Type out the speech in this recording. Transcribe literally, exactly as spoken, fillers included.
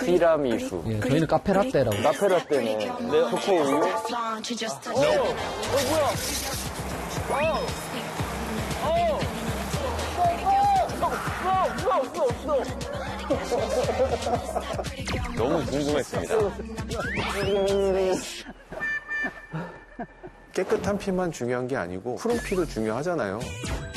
티라미수. 예, 저희는 카페라떼라고. 카페라떼는 네, 초코 우유. 어, 어, 뭐야? 어, 어, 없어, 없어, 없어, 없어. 너무 궁금했습니다. 깨끗한 피만 중요한 게 아니고 푸른 피도 중요하잖아요.